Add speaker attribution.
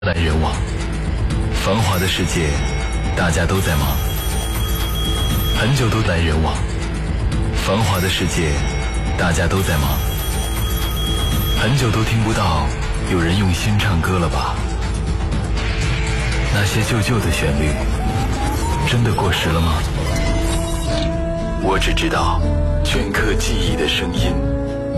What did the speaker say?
Speaker 1: 来人往，繁华的世界，大家都在忙。很久都来人往，繁华的世界，大家都在忙。很久都听不到有人用心唱歌了吧？那些旧的旋律，真的过时了吗？我只知道，镌刻记忆的声音。